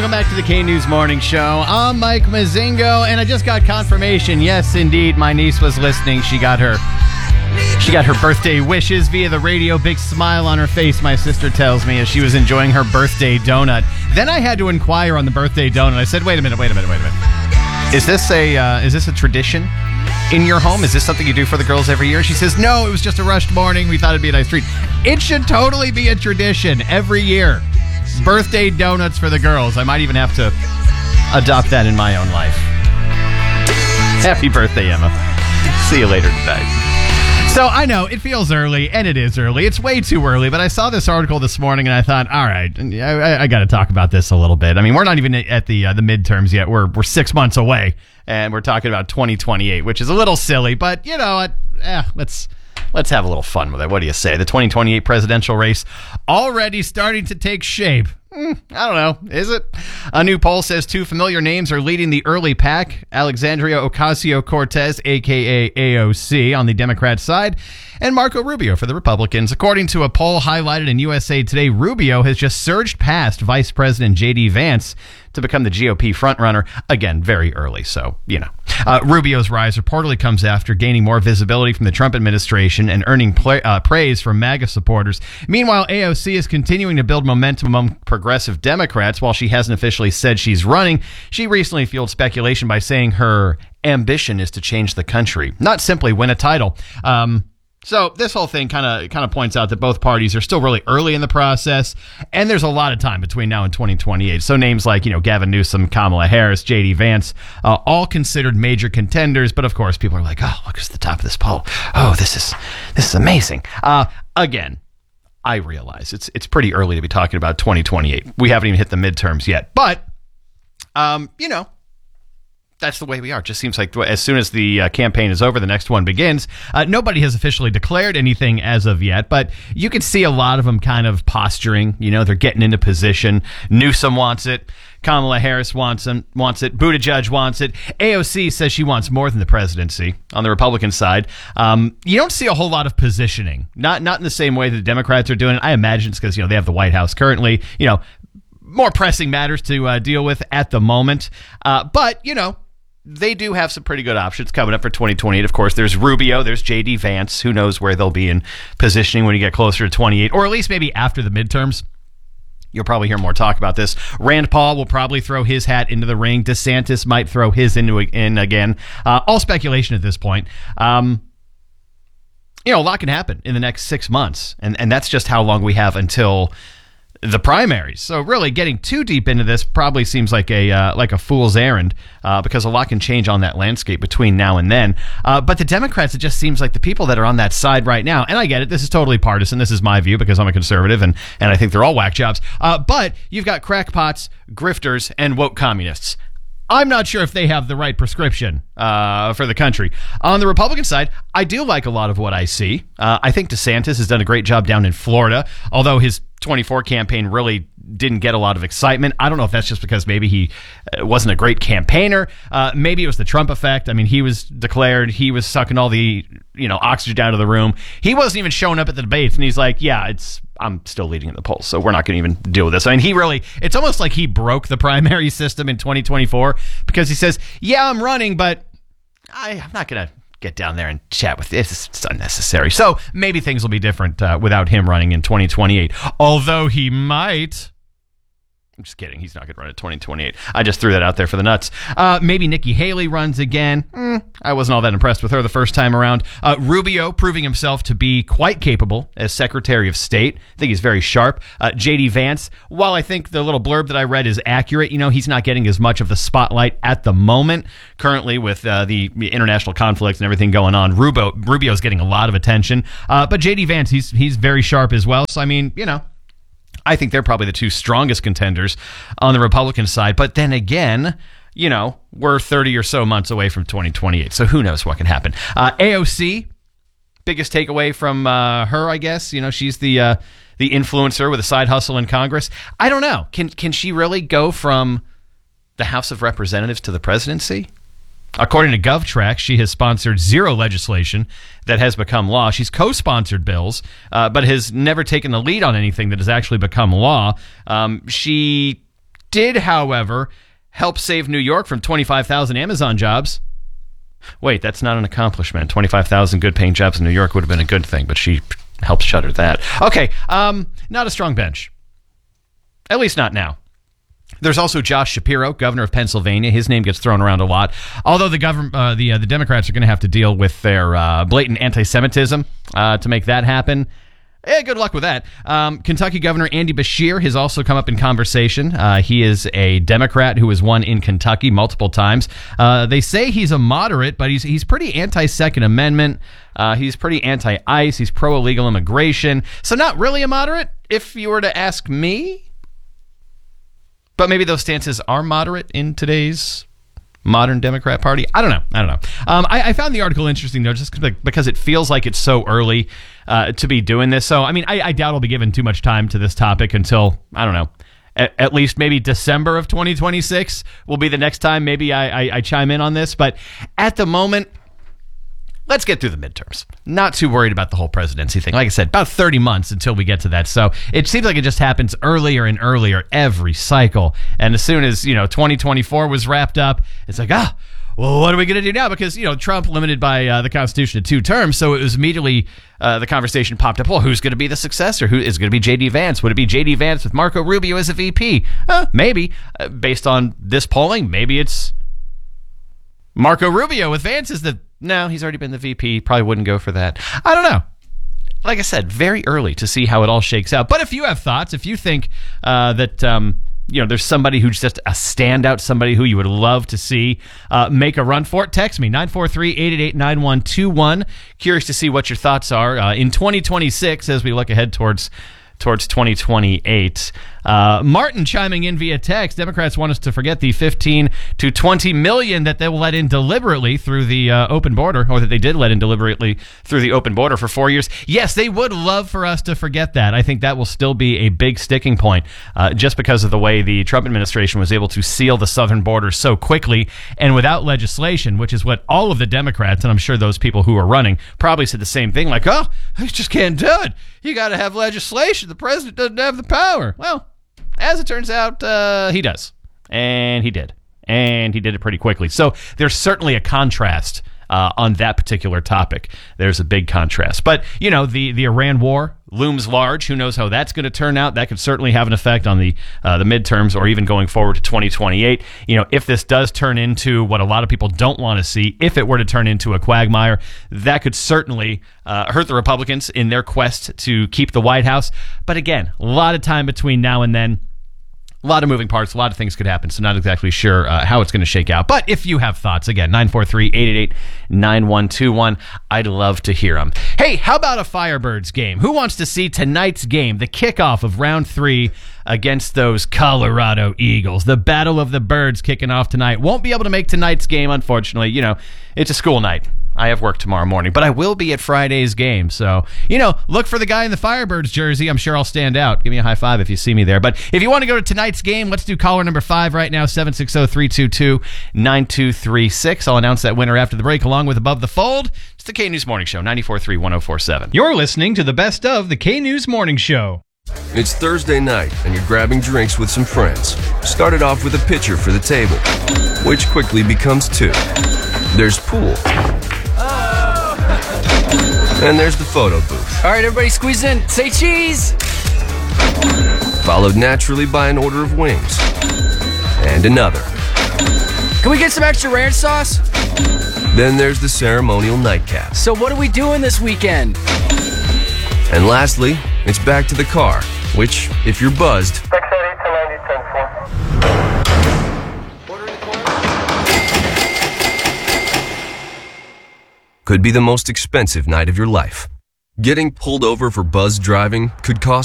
Welcome back to the K-News Morning Show. I'm Mike Mazingo, and I just got confirmation. Yes, indeed, my niece was listening. She got her birthday wishes via the radio. Big smile on her face, my sister tells me, as she was enjoying her birthday donut. Then I had to inquire on the birthday donut. I said, wait a minute. Is this a tradition in your home? Is this something you do for the girls every year? She says, no, it was just a rushed morning. We thought it'd be a nice treat. It should totally be a tradition every year. Birthday donuts for the girls. I might even have to adopt that in my own life. Happy birthday, Emma. See you later tonight. So I know it feels early, and it is early. It's way too early, but I saw this article this morning, and I thought, all right, I got to talk about this a little bit. I mean, we're not even at the midterms yet. We're 6 months away, and we're talking about 2028, which is a little silly, but you know what? Let's have a little fun with it. What do you say? The 2028 presidential race already starting to take shape. I don't know. Is it? A new poll says two familiar names are leading the early pack. Alexandria Ocasio-Cortez, a.k.a. AOC, on the Democrat side, and Marco Rubio for the Republicans. According to a poll highlighted in USA Today, Rubio has just surged past Vice President J.D. Vance to become the GOP frontrunner. Again, very early, so, you know. Rubio's rise reportedly comes after gaining more visibility from the Trump administration and earning praise from MAGA supporters. Meanwhile, AOC is continuing to build momentum among progressive Democrats. While she hasn't officially said she's running, she recently fueled speculation by saying her ambition is to change the country, not simply win a title. So this whole thing kind of points out that both parties are still really early in the process, and there's a lot of time between now and 2028. So names like, Gavin Newsom, Kamala Harris, J.D. Vance, all considered major contenders. But of course, people are like, oh, look who's at the top of this poll. Oh, this is amazing. Again, I realize it's pretty early to be talking about 2028. We haven't even hit the midterms yet, but that's the way we are. It just seems like as soon as the campaign is over, the next one begins. Nobody has officially declared anything as of yet, but you can see a lot of them kind of posturing. They're getting into position. Newsom wants it. Kamala Harris wants it. Buttigieg wants it. AOC says she wants more than the presidency on the Republican side. You don't see a whole lot of positioning. Not in the same way that the Democrats are doing it. I imagine it's because, they have the White House currently. More pressing matters to deal with at the moment. But, they do have some pretty good options coming up for 2028. Of course, there's Rubio, there's J.D. Vance. Who knows where they'll be in positioning when you get closer to 28, or at least maybe after the midterms. You'll probably hear more talk about this. Rand Paul will probably throw his hat into the ring. DeSantis might throw his in again. All speculation at this point. A lot can happen in the next 6 months, and that's just how long we have until the primaries. So really getting too deep into this probably seems like a fool's errand because a lot can change on that landscape between now and then. But the Democrats, it just seems like the people that are on that side right now, and I get it, this is totally partisan. This is my view because I'm a conservative and I think they're all whack jobs. But you've got crackpots, grifters, and woke communists. I'm not sure if they have the right prescription for the country. On the Republican side, I do like a lot of what I see. I think DeSantis has done a great job down in Florida, although his 24 campaign really didn't get a lot of excitement. I don't know if that's just because maybe he wasn't a great campaigner. Maybe it was the Trump effect. I mean, he was declared. He was sucking all the oxygen out of the room. He wasn't even showing up at the debates, and he's like, yeah, I'm still leading in the polls, so we're not going to even deal with this. I mean, it's almost like he broke the primary system in 2024 because he says, yeah, I'm running, but I'm not going to get down there and chat with this. It's unnecessary. So maybe things will be different without him running in 2028, although he might. I'm just kidding. He's not going to run at 2028. I just threw that out there for the nuts. Maybe Nikki Haley runs again. I wasn't all that impressed with her the first time around. Rubio proving himself to be quite capable as Secretary of State. I think he's very sharp. J.D. Vance, while I think the little blurb that I read is accurate, he's not getting as much of the spotlight at the moment. Currently with the international conflicts and everything going on, Rubio's getting a lot of attention. But J.D. Vance, he's very sharp as well. So, I mean, I think they're probably the two strongest contenders on the Republican side. But then again, we're 30 or so months away from 2028. So who knows what can happen. AOC, biggest takeaway from her, I guess. She's the influencer with a side hustle in Congress. I don't know. Can she really go from the House of Representatives to the presidency? According to GovTrack, she has sponsored zero legislation that has become law. She's co-sponsored bills, but has never taken the lead on anything that has actually become law. She did, however, help save New York from 25,000 Amazon jobs. Wait, that's not an accomplishment. 25,000 good-paying jobs in New York would have been a good thing, but she helped shutter that. Okay, not a strong bench. At least not now. There's also Josh Shapiro, governor of Pennsylvania. His name gets thrown around a lot. Although the Democrats are going to have to deal with their blatant anti-Semitism to make that happen. Good luck with that. Kentucky Governor Andy Beshear has also come up in conversation. He is a Democrat who has won in Kentucky multiple times. They say he's a moderate, but he's pretty anti-Second Amendment. He's pretty anti-ICE. He's pro-illegal immigration. So not really a moderate, if you were to ask me. But maybe those stances are moderate in today's modern Democrat Party. I don't know. I found the article interesting, though, just because it feels like it's so early to be doing this. So, I mean, I doubt I'll be given too much time to this topic until, I don't know, at least maybe December of 2026 will be the next time maybe I chime in on this. But at the moment, let's get through the midterms. Not too worried about the whole presidency thing. Like I said, about 30 months until we get to that. So it seems like it just happens earlier and earlier every cycle. And as soon as, 2024 was wrapped up, it's like, well, what are we going to do now? Because, Trump limited by the Constitution to 2 terms. So it was immediately the conversation popped up. Well, who's going to be the successor? Who is going to be J.D. Vance? Would it be J.D. Vance with Marco Rubio as a VP? Maybe. Based on this polling, maybe it's Marco Rubio with Vance as the... No, he's already been the VP. Probably wouldn't go for that. I don't know. Like I said, very early to see how it all shakes out. But if you have thoughts, if you think that there's somebody who's just a standout, somebody who you would love to see make a run for it, text me 943-888-9121. Curious to see what your thoughts are in 2026 as we look ahead towards 2028. Martin chiming in via text. Democrats want us to forget the 15 to 20 million that they will let in deliberately through the open border, or that they did let in deliberately through the open border for 4 years. Yes, they would love for us to forget that. I think that will still be a big sticking point just because of the way the Trump administration was able to seal the southern border so quickly and without legislation, which is what all of the Democrats, and I'm sure those people who are running, probably said the same thing, like, I just can't do it. You got to have legislation. The president doesn't have the power. Well, as it turns out, he does. And he did. And he did it pretty quickly. So there's certainly a contrast on that particular topic. There's a big contrast. But, the Iran war looms large. Who knows how that's going to turn out? That could certainly have an effect on the midterms or even going forward to 2028. If this does turn into what a lot of people don't want to see, if it were to turn into a quagmire, that could certainly hurt the Republicans in their quest to keep the White House. But again, a lot of time between now and then. A lot of moving parts, a lot of things could happen, so not exactly sure how it's going to shake out. But if you have thoughts, again, 943-888-9121, I'd love to hear them. Hey, how about a Firebirds game? Who wants to see tonight's game, the kickoff of round 3 against those Colorado Eagles? The Battle of the Birds kicking off tonight. Won't be able to make tonight's game, unfortunately. It's a school night. I have work tomorrow morning, but I will be at Friday's game. So, look for the guy in the Firebirds jersey. I'm sure I'll stand out. Give me a high five if you see me there. But if you want to go to tonight's game, let's do caller number 5 right now, 760-322-9236. I'll announce that winner after the break, along with Above the Fold. It's the K-News Morning Show, 94.3-1047. You're listening to the best of the K-News Morning Show. It's Thursday night, and you're grabbing drinks with some friends. Started off with a pitcher for the table, which quickly becomes 2. There's pool. And there's the photo booth. All right, everybody squeeze in. Say cheese. Followed naturally by an order of wings. And another. Can we get some extra ranch sauce? Then there's the ceremonial nightcap. So what are we doing this weekend? And lastly, it's back to the car, which, if you're buzzed, could be the most expensive night of your life. Getting pulled over for buzz driving could cost